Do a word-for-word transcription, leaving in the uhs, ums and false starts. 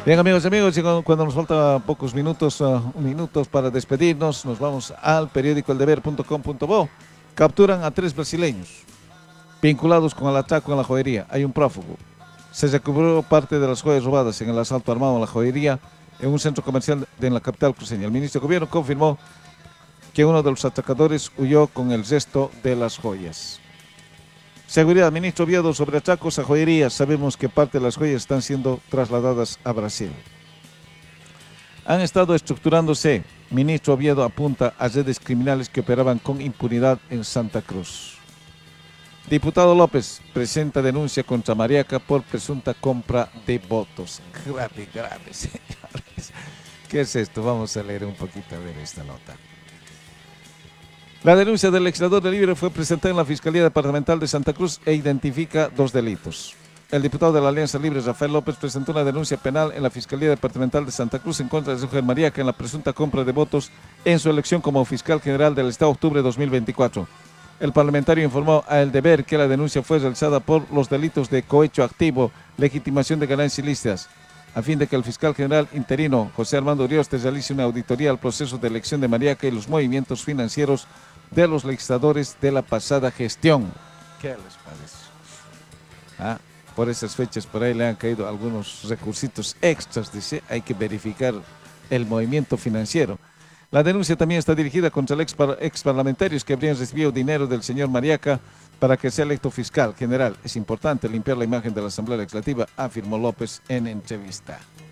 Bien, amigos y amigos, y cuando nos falta pocos minutos, uh, minutos para despedirnos, nos vamos al periódico el deber punto com punto bo. Capturan a tres brasileños vinculados con el atraco en la joyería. Hay un prófugo. Se recuperó parte de las joyas robadas en el asalto armado en la joyería en un centro comercial de en la capital cruceña. El ministro de Gobierno confirmó que uno de los atracadores huyó con el resto de las joyas. Seguridad, ministro Oviedo, sobre atracos a joyerías. Sabemos que parte de las joyas están siendo trasladadas a Brasil. Han estado estructurándose. Ministro Oviedo apunta a redes criminales que operaban con impunidad en Santa Cruz. Diputado López presenta denuncia contra Mariaca por presunta compra de votos. Grave, grave, señores. ¿Qué es esto? Vamos a leer un poquito a ver esta nota. La denuncia del legislador de Libre fue presentada en la Fiscalía Departamental de Santa Cruz e identifica dos delitos. El diputado de la Alianza Libre, Rafael López, presentó una denuncia penal en la Fiscalía Departamental de Santa Cruz en contra de Ángel Mariaca en la presunta compra de votos en su elección como fiscal general del Estado octubre de dos mil veinticuatro. El parlamentario informó a El Deber que la denuncia fue realizada por los delitos de cohecho activo, legitimación de ganancias ilícitas, a fin de que el fiscal general interino, José Armando Urioste, realice una auditoría al proceso de elección de Mariaca y los movimientos financieros de los legisladores de la pasada gestión. ¿Qué les parece? Ah, por esas fechas por ahí le han caído algunos recursitos extras, dice, hay que verificar el movimiento financiero. La denuncia también está dirigida contra el ex, ex parlamentarios que habrían recibido dinero del señor Mariaca para que sea electo fiscal general. Es importante limpiar la imagen de la Asamblea Legislativa, afirmó López en entrevista.